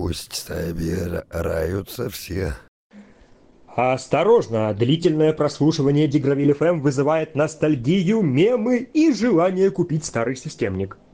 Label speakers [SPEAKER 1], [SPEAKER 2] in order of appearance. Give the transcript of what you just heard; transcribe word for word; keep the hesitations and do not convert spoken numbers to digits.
[SPEAKER 1] Пусть собираются все.
[SPEAKER 2] Осторожно, длительное прослушивание Дигравиль эф эм вызывает ностальгию, мемы и желание купить старый системник.